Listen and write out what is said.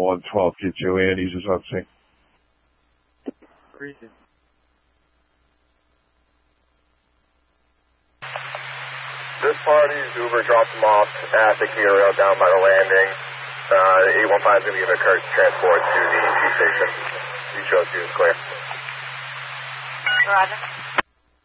112 Q2. Andy's is on scene. This party's Uber dropped him off at the Kia Rail down by the landing. 815 is going to give a transport to the P station. You chose to is clear. Roger.